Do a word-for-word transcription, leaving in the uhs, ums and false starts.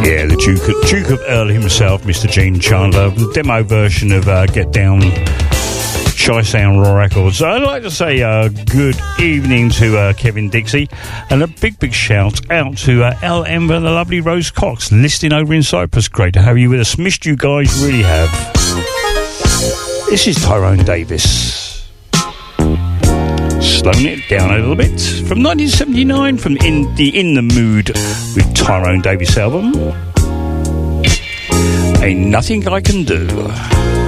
Yeah, the Duke of, Duke of Earl himself, Mister Gene Chandler, the demo version of uh, Get Down, Shy Sound Raw Records. I'd like to say uh, good evening to uh, Kevin Dixie, and a big, big shout out to uh, L. Ember and the lovely Rose Cox, listening over in Cyprus. Great to have you with us. Missed you guys, really have. This is Tyrone Davis. Slowing it down a little bit. From nineteen seventy-nine, from in the In the Mood with Tyrone Davis album. Ain't Nothing I Can Do.